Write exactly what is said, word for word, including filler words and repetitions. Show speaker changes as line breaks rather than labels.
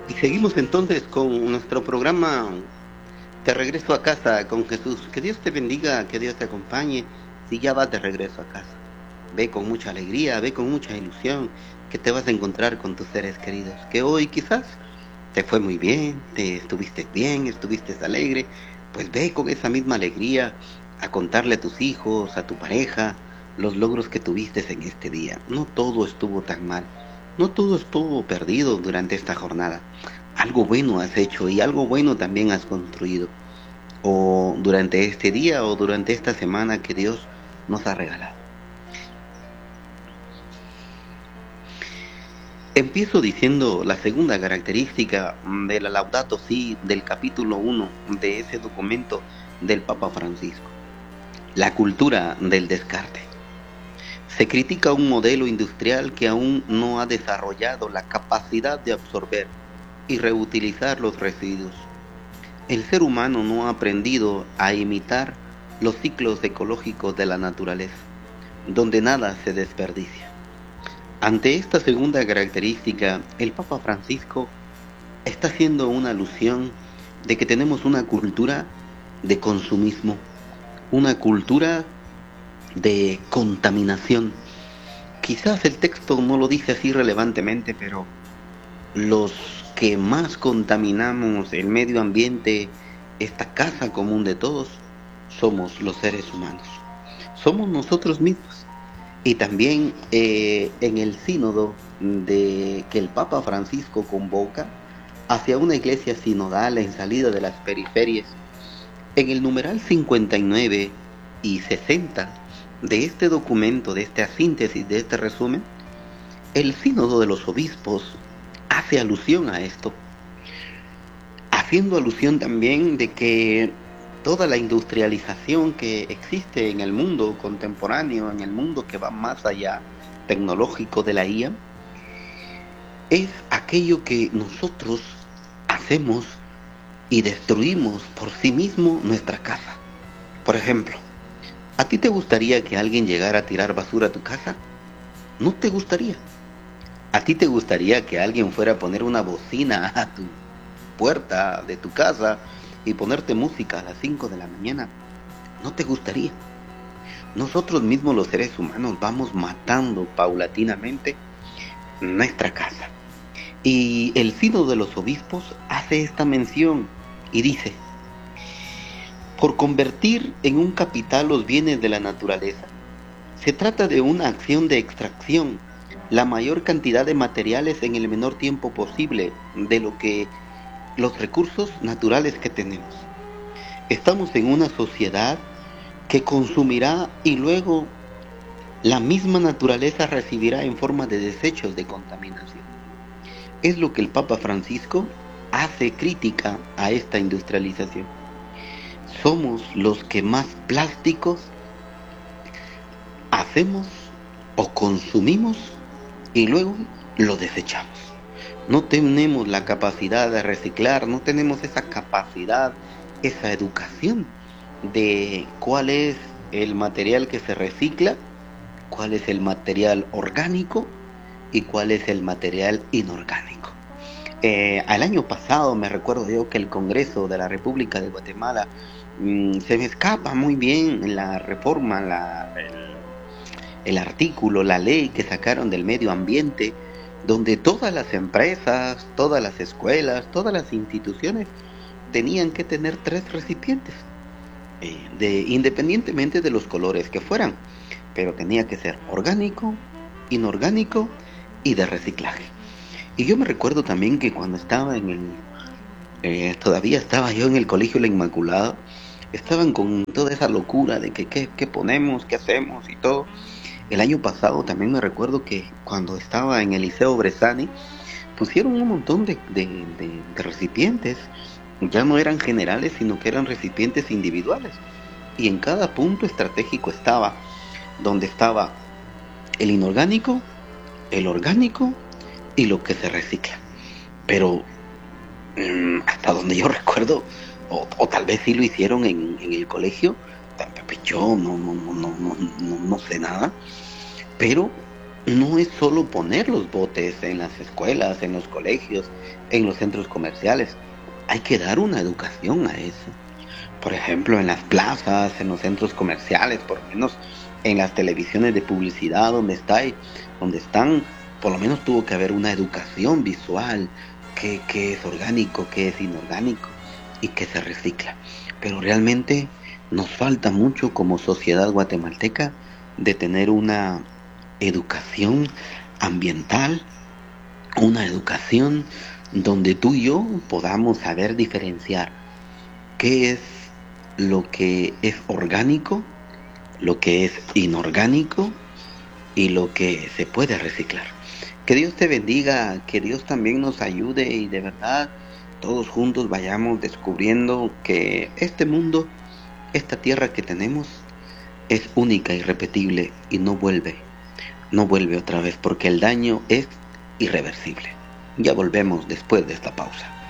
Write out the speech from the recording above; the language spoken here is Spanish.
Y seguimos entonces con nuestro programa De regreso a casa con Jesús. Que Dios te bendiga, que Dios te acompañe. Si ya vas de regreso a casa, ve con mucha alegría, ve con mucha ilusión, que te vas a encontrar con tus seres queridos. Que hoy quizás te fue muy bien, te estuviste bien, estuviste alegre. Pues ve con esa misma alegría a contarle a tus hijos, a tu pareja, los logros que tuviste en este día. No todo estuvo tan mal, no todo estuvo perdido durante esta jornada. Algo bueno has hecho y algo bueno también has construido, o durante este día o durante esta semana que Dios nos ha regalado. Empiezo diciendo la segunda característica de la Laudato Si del capítulo uno de ese documento del Papa Francisco: la cultura del descarte. Se critica un modelo industrial que aún no ha desarrollado la capacidad de absorber y reutilizar los residuos. El ser humano no ha aprendido a imitar los ciclos ecológicos de la naturaleza, donde nada se desperdicia. Ante esta segunda característica, el Papa Francisco está haciendo una alusión de que tenemos una cultura de consumismo, una cultura de contaminación. Quizás el texto no lo dice así relevantemente, pero los que más contaminamos el medio ambiente, esta casa común de todos, somos los seres humanos. Somos nosotros mismos. Y también eh, en el sínodo de que el Papa Francisco convoca hacia una iglesia sinodal en salida de las periferias, en el numeral cincuenta y nueve y sesenta de este documento, de esta síntesis, de este resumen, el sínodo de los obispos hace alusión a esto, haciendo alusión también de que toda la industrialización que existe en el mundo contemporáneo, en el mundo que va más allá tecnológico de la I A, es aquello que nosotros hacemos y destruimos por sí mismo nuestra casa. Por ejemplo, ¿a ti te gustaría que alguien llegara a tirar basura a tu casa? No te gustaría. ¿A ti te gustaría que alguien fuera a poner una bocina a tu puerta de tu casa y ponerte música a las cinco de la mañana? No te gustaría. Nosotros mismos los seres humanos vamos matando paulatinamente nuestra casa. Y el sínodo de los obispos hace esta mención y dice: por convertir en un capital los bienes de la naturaleza, se trata de una acción de extracción, la mayor cantidad de materiales en el menor tiempo posible de lo que los recursos naturales que tenemos. Estamos en una sociedad que consumirá y luego la misma naturaleza recibirá en forma de desechos de contaminación. Es lo que el Papa Francisco hace crítica a esta industrialización. Somos los que más plásticos hacemos o consumimos y luego lo desechamos. No tenemos la capacidad de reciclar, no tenemos esa capacidad, esa educación de cuál es el material que se recicla, cuál es el material orgánico y cuál es el material inorgánico. Eh, al año pasado me recuerdo yo que el Congreso de la República de Guatemala, mmm, se me escapa muy bien la reforma, la, el, el artículo, la ley que sacaron del medio ambiente, donde todas las empresas, todas las escuelas, todas las instituciones tenían que tener tres recipientes, eh, de, independientemente de los colores que fueran, pero tenía que ser orgánico, inorgánico y de reciclaje. Y yo me recuerdo también que cuando estaba en el, eh, todavía estaba yo en el Colegio La Inmaculada, estaban con toda esa locura de que qué, qué ponemos, qué hacemos y todo. El año pasado también me recuerdo que cuando estaba en el Liceo Bressani, pusieron un montón de, de, de, de recipientes. Ya no eran generales, sino que eran recipientes individuales. Y en cada punto estratégico estaba donde estaba el inorgánico, el orgánico y lo que se recicla. Pero mmm, hasta donde yo recuerdo, o, o tal vez sí lo hicieron en, en el colegio, yo no, no, no, no, no, no, no sé nada, pero no es solo poner los botes en las escuelas, en los colegios, en los centros comerciales. Hay que dar una educación a eso. Por ejemplo, en las plazas, en los centros comerciales, por lo menos en las televisiones de publicidad donde está, donde están, por lo menos tuvo que haber una educación visual, qué, qué es orgánico, qué es inorgánico y qué se recicla. Pero realmente nos falta mucho como sociedad guatemalteca de tener una educación ambiental, una educación donde tú y yo podamos saber diferenciar qué es lo que es orgánico, lo que es inorgánico y lo que se puede reciclar. Que Dios te bendiga, que Dios también nos ayude y de verdad todos juntos vayamos descubriendo que este mundo, esta tierra que tenemos, es única, irrepetible y no vuelve, no vuelve otra vez porque el daño es irreversible. Ya volvemos después de esta pausa.